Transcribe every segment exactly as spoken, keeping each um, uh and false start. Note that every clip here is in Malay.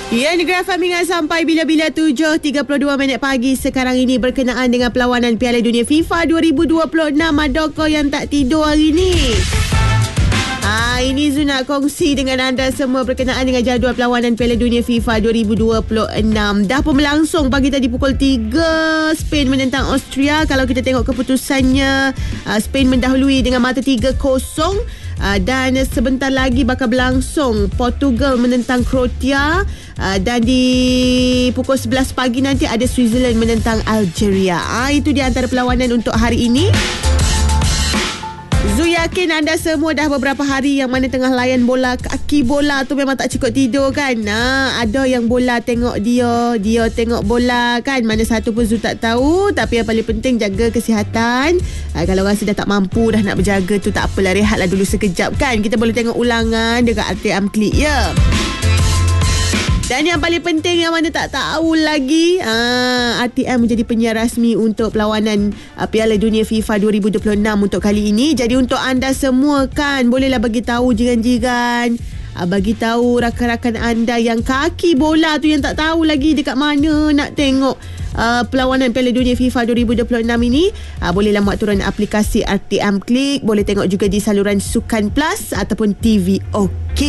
Ya, Negeri F M ingat sampai bila-bila tujuh tiga puluh dua minit pagi sekarang ini berkenaan dengan perlawanan Piala Dunia FIFA dua ribu dua puluh enam. Adakah yang tak tidur hari ni? Ah, ini Zu nak kongsi dengan anda semua berkenaan dengan jadual perlawanan Piala Dunia FIFA dua ribu dua puluh enam. Dah pun berlangsung pagi tadi pukul tiga. Spain menentang Austria. Kalau kita tengok keputusannya, uh, Spain mendahului dengan mata tiga kosong. Uh, dan sebentar lagi bakal berlangsung Portugal menentang Croatia, uh, dan di pukul sebelas pagi nanti ada Switzerland menentang Algeria. uh, Itu di antara perlawanan untuk hari ini. Zu yakin anda semua dah beberapa hari yang mana tengah layan bola. Kaki bola tu memang tak cukup tidur kan. Nah, ada yang bola tengok dia, dia tengok bola kan. Mana satu pun Zu tak tahu. Tapi yang paling penting jaga kesihatan. ha, Kalau rasa dah tak mampu dah nak berjaga tu, tak apalah, rehatlah dulu sekejap kan. Kita boleh tengok ulangan dekat R T M Klik ya. Dan yang paling penting yang mana tak tahu lagi, aa, R T M menjadi penyiar rasmi untuk perlawanan aa, Piala Dunia FIFA dua ribu dua puluh enam untuk kali ini. Jadi untuk anda semua kan, bolehlah bagi tahu jiran-jiran, aa, bagi tahu rakan-rakan anda yang kaki bola tu yang tak tahu lagi dekat mana nak tengok aa, perlawanan Piala Dunia FIFA dua ribu dua puluh enam ini. Aa, bolehlah muat turun aplikasi R T M Klik, boleh tengok juga di saluran Sukan Plus ataupun T V OK.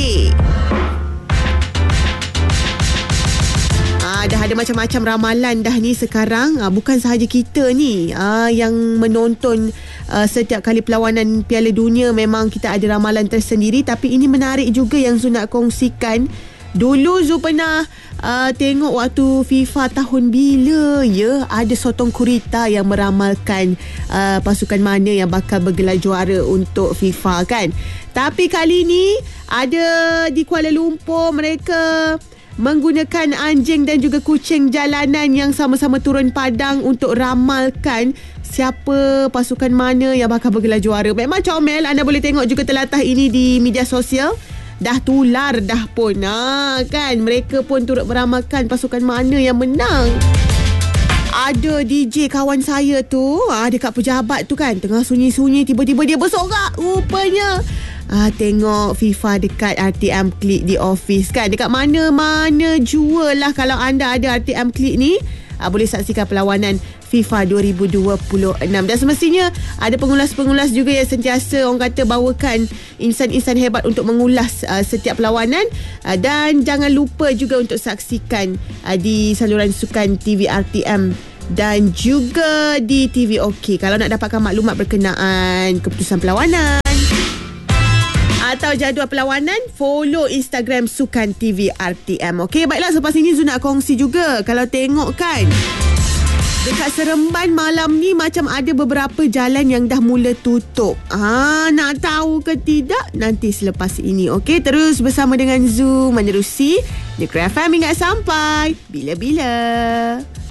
Dah ada macam-macam ramalan dah ni sekarang. uh, Bukan sahaja kita ni uh, yang menonton uh, setiap kali perlawanan Piala Dunia. Memang kita ada ramalan tersendiri. Tapi ini menarik juga yang Zu nak kongsikan. Dulu Zu pernah uh, tengok waktu FIFA tahun bila ya, ada Sotong Kurita yang meramalkan uh, pasukan mana yang bakal bergelar juara untuk FIFA kan. Tapi kali ni ada di Kuala Lumpur, mereka menggunakan anjing dan juga kucing jalanan yang sama-sama turun padang untuk ramalkan siapa pasukan mana yang bakal bergelar juara. Memang comel. Anda boleh tengok juga telatah ini di media sosial. Dah tular dah pun. Ha, kan? Mereka pun turut meramalkan pasukan mana yang menang. Ada D J kawan saya tu, ah, dekat pejabat tu kan, tengah sunyi-sunyi, tiba-tiba dia bersorak rupanya. Ah, tengok FIFA dekat R T M Klik di office kan. Dekat mana-mana jua lah kalau anda ada R T M Klik ni. Ah, boleh saksikan perlawanan FIFA dua ribu dua puluh enam. Dan semestinya ada pengulas-pengulas juga yang sentiasa orang kata bawakan insan-insan hebat untuk mengulas uh, setiap perlawanan. Uh, dan jangan lupa juga untuk saksikan uh, di saluran sukan T V R T M dan juga di T V OK kalau nak dapatkan maklumat berkenaan keputusan perlawanan atau jadual perlawanan. Follow Instagram Sukan T V R T M. Okey, baiklah, selepas ini Zu nak kongsi juga. Kalau tengok kan, dekat Seremban malam ni macam ada beberapa jalan yang dah mula tutup. Ah, nak tahu ke tidak? Nanti selepas ini. Okey, terus bersama dengan Zu menerusi Negeri F M ingat sampai bila-bila.